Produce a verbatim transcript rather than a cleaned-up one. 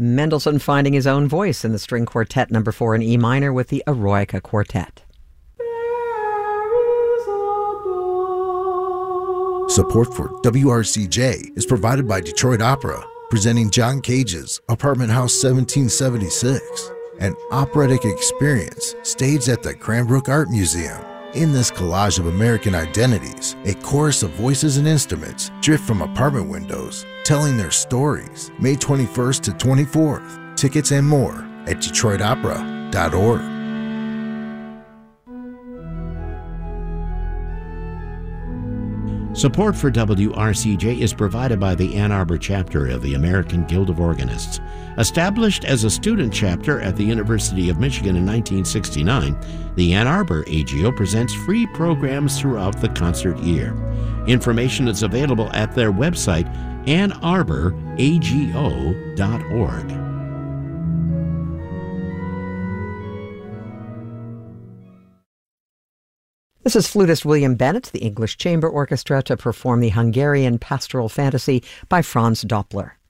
Mendelssohn finding his own voice in the String Quartet number four in E minor with the Eroica Quartet. Support for W R C J is provided by Detroit Opera, presenting John Cage's Apartment House seventeen seventy-six, an operatic experience staged at the Cranbrook Art Museum. In this collage of American identities, a chorus of voices and instruments drift from apartment windows, telling their stories. May twenty-first to twenty-fourth. Tickets and more at detroit opera dot org. Support for W R C J is provided by the Ann Arbor chapter of the American Guild of Organists. Established as a student chapter at the University of Michigan in nineteen sixty-nine, the Ann Arbor A G O presents free programs throughout the concert year. Information is available at their website, ann arbor a g o dot org. This is flutist William Bennett, the English Chamber Orchestra, to perform the Hungarian Pastoral Fantasy by Franz Doppler.